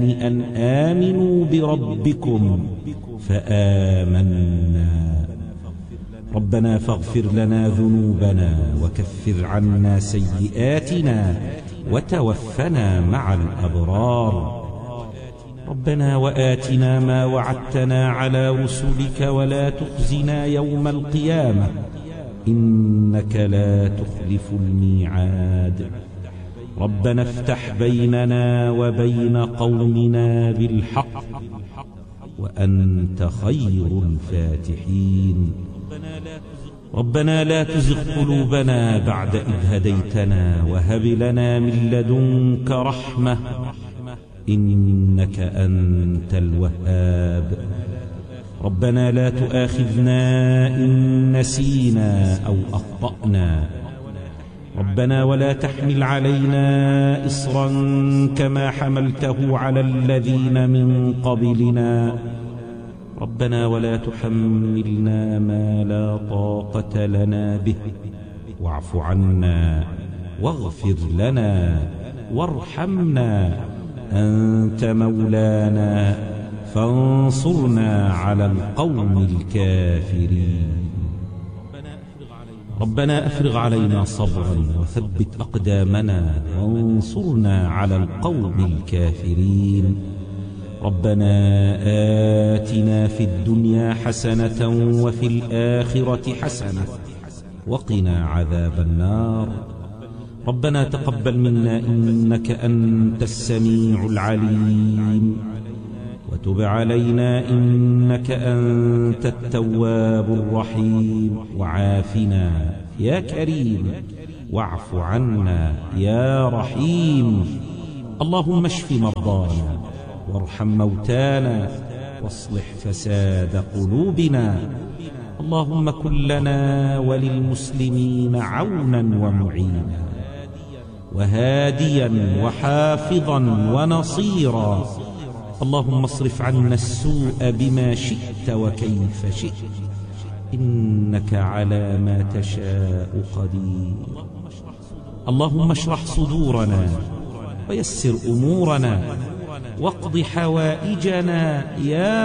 أن آمنوا بربكم فآمنا. ربنا فاغفر لنا ذنوبنا وكفر عنا سيئاتنا وتوفنا مع الأبرار. ربنا وآتنا ما وعدتنا على رسلك ولا تخزنا يوم القيامة إنك لا تخلف الميعاد. ربنا افتح بيننا وبين قومنا بالحق وأنت خير الفاتحين. ربنا لا تزغ قلوبنا بعد إذ هديتنا وهب لنا من لدنك رحمة إنك أنت الوهاب. ربنا لا تؤاخذنا إن نسينا أو أخطأنا. ربنا ولا تحمل علينا إصرا كما حملته على الذين من قبلنا. ربنا ولا تحملنا ما لا طاقة لنا به واعف عنا واغفر لنا وارحمنا أنت مولانا فانصرنا على القوم الكافرين. ربنا أفرغ علينا صبرا وثبت أقدامنا وانصرنا على القوم الكافرين. ربنا آتنا في الدنيا حسنة وفي الآخرة حسنة وقنا عذاب النار. ربنا تقبل منا إنك أنت السميع العليم وتب علينا إنك أنت التواب الرحيم. وعافنا يا كريم واعف عنا يا رحيم. اللهم اشف مرضانا وارحم موتانا واصلح فساد قلوبنا. اللهم كن لنا وللمسلمين عونا ومعينا وهاديا وحافظا ونصيرا. اللهم اصرف عنا السوء بما شئت وكيف شئت إنك على ما تشاء قدير. اللهم اشرح صدورنا ويسر أمورنا واقض حوائجنا يا